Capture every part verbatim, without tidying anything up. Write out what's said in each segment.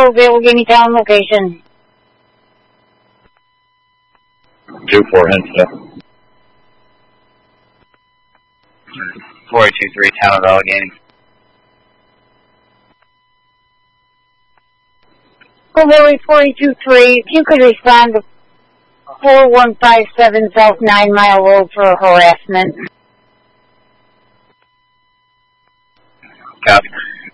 available, give me town location. two four Hempstead. four eight two three, town of Allegheny. Hillbilly four eight two three, if you could respond to four one five seven South Nine Mile Road for harassment. Copy.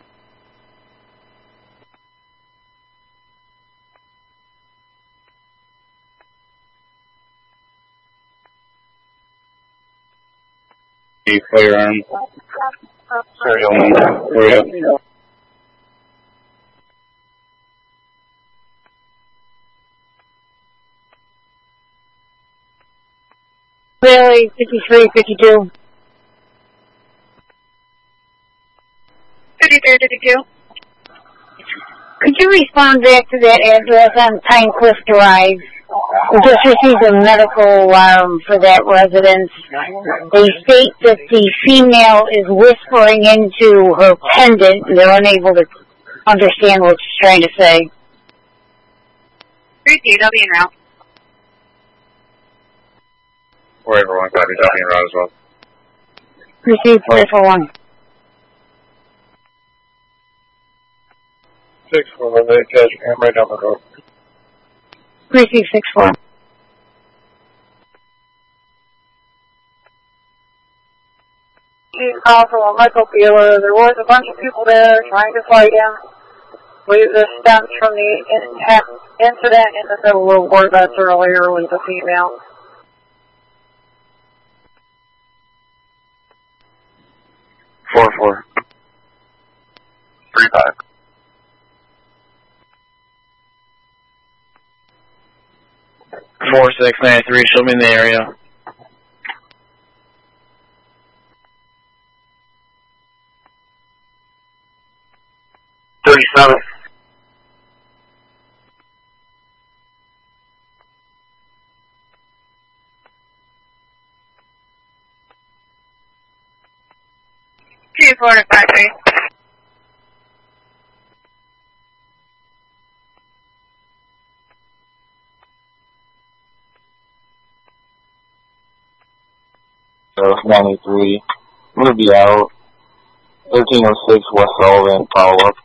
Firearm. Serial number. Where are you? Really, fifty-three fifty-two. fifty-three fifty-two. Could you respond back to that address on Pinecliff Drive? We just received a medical alarm for that residence. They state that the female is whispering into her pendant and they're unable to understand what she's trying to say. Received, I'll be en route. four eight four one, copy, I'll be en route as well. Received four eight four one. six four one, they catch him right down the road. Received six four. Chief call from a Michael Beeler. There was a bunch of people there trying to fight him. We this stems from the in incident in the middle of Warbucks earlier with the female. four four. three five. four six nine three, show me in the area. thirty-seven. two four five three. So ninety-three. I'm gonna be out. thirteen oh six West Sullivan, follow up.